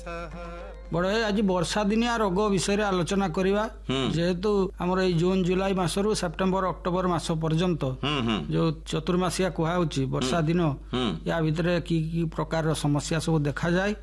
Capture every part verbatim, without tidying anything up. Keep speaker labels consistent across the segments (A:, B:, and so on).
A: बड़ आज वर्षा दिनिया रोग विषय आलोचना करवा जेहेतु आमर ये जून जुलाई मासरू सेप्टेम्बर अक्टोबर मास पर्यंत जो चतुर्मासिया कहूँ वर्षा दिन या भितर कि कि प्रकार समस्या सब देखा जाए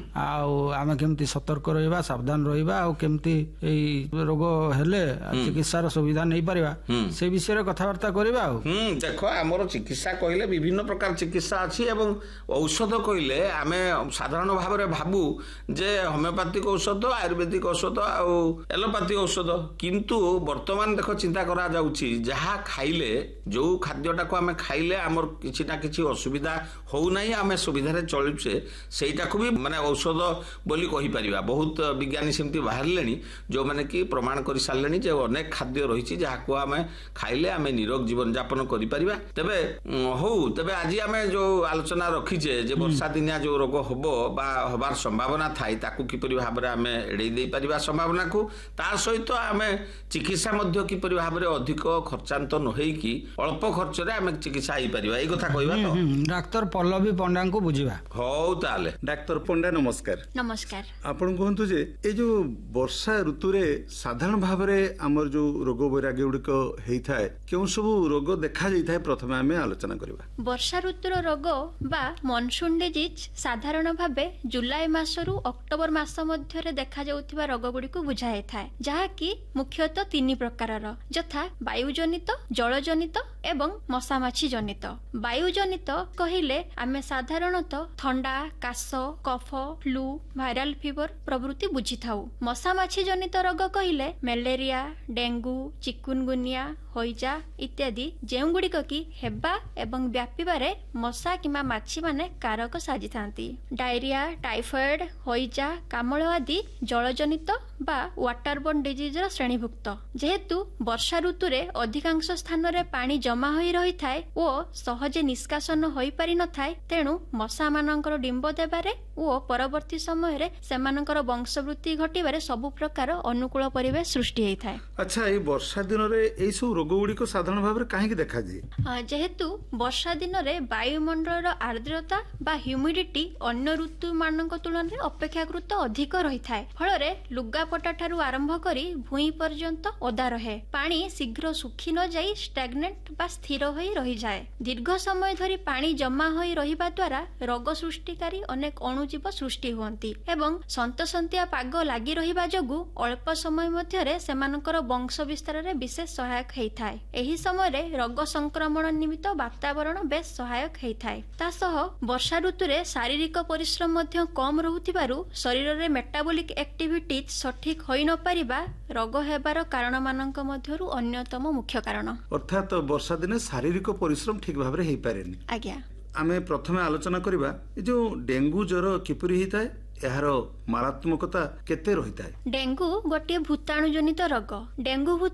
A: आम केमती सतर्क रहा सावधान रहा केमती रोग हेले चिकित्सार सुविधा नहीं पारिबा से विषय कथबार्ता करवा।
B: देख आमर चिकित्सा कहले विभिन्न प्रकार चिकित्सा अच्छी एवं औषध कहले आमे साधारण भाव में भाबू जे होमियोपैथिक औषध आयुर्वेदिक औषध आउ एलोपैथिक औषध किंतु वर्तमान देख चिंता करा जाउची जहा खाइले जो खाद्यटा को आमे खाइले आमर किछि ना किछि असुविधा हो नाही आमे सुविधा रे चलुछे सेटा को भी माने औषध बोली कहि परिबा। बहुत विज्ञानी सेमती बाहरलेनी जो माने कि प्रमाण करि सारलेनी जे अनेक खाद्य रहिछि जहा को आमे खाइले आमे निरोग जीवन यापन करि परिबा। तबे हो तबे आज आमे जो आलोचना रखिछे जे वर्षा दिनिया जो रोग होबो बा होबार संभावना थाई ताकू किपरि भाबरे आमे एडै देई परिबा संभावना को ता सहित आमे चिकित्सा मध्य किपरि भाबरे अधिक खर्चांत न होई कि अल्प खर्च रे आमे चिकित्सा आइ परिबा ए कथा कहबा तो
A: डॉक्टर पल्लवी पंडा को बुझिबा।
B: हो ताले
C: डॉक्टर पंडा नमस्कार।
D: नमस्कार।
C: आपण कहंतु जे ए जो वर्षा ऋतु रे साधारण भाबरे हमर जो रोग वैराग्य गुडिक हेई थाए केउ सब रोग देखा जाई थाए प्रथमे आमे आलोचना करबा।
D: वर्षा ऋतुर रोग बा मॉनसून डिजीज साधारण भाबे जुलाई मासरू अक्टोबर मास मध्यरे देखा जाउथिबा रोग गुडिक बुझाए थाए जहाकी मुख्यतः तीन प्रकारर यथा वायुजनित जलजनित एवं मशामाछी जनित। वायुजनित कहिले आमे साधारणतः थंडा काश कफ फ्लू भाइराल फीवर प्रभृति बुझी थाउ। मशामाछी जनित रोग कहिले मलेरिया डेंगू चिकुनगुनिया होइजा इत्यादि जेउ गुडिक की हेबा एवं व्यापीबारे मशा किंबा माछी माने कारक साजी थांती। डायरिया टाइफॉइड होइजा कामळ आदि जलजनित बा वाटरबोर्न डिजीज र श्रेणीभुक्त। जेहेतु वर्षा ऋतु रे अधिकांश स्थान रे पानी जमा होई रही थाए ओ सहजे निष्कासन होई पारि न थाए तेणु मशा मानकर डिंब देबारे ओ परवर्ती समय रे सेमानकर वंशवृद्धि घटिबारे सब प्रकार अनुकूल परिवेश सृष्टि हेई थाए।
C: अच्छा ए वर्षा दिन रे एई सब रोग गुडी को साधारण भाव रे काहे कि देखा जी?
D: जेहेतु वर्षा दिन रे वायुमंडल र आर्द्रता बा ह्यूमिडिटी अन्य ऋतु मानक तुलन रे अपेक्षाकृत अधिक रही थाए फल रे लुगापटा ठारू आरंभ करी भूई पर्यंत ओदा रहे पानी शीघ्र सुखी न जाई स्टैग्नेंट बा स्थिर होई रही जाए। दीर्घ समय धरी पानी जमा होई रहिबा द्वारा रोग सृष्टिकारी अनेक अणुजीव सृष्टि हुअंती एवं संतसंतिया पाग लागि रहिबा जगु अल्प समय मध्यरे सेमानकर वंश विस्तार रे विशेष सहायक हेई थाए। एही समय रे रोग संक्रमण निमित्त वातावरण बेस सहायक हेई थाए। ता सह वर्षा ऋतु रे शारीरिक परिश्रम मध्य कम रहुथिबारु शरीर रे मेटाबॉलिक एक्टिविटीज सठिक होई न परिबा रोग हेबार कारण मानक मध्यरु अन्यतम मुख्य कारण।
C: अर्थात वर्षा दिने शारीरिक परिश्रम ठीक भाव रे हेई पारेनी।
D: आज्ञा
C: आमे प्रथमे आलोचना करबा ए जो डेंगू ज्वर किपरि हिताए एहार मारात्मकता केते रहिताए?
D: डेंगू गोटे भूताणु जनित रोग। डेंगू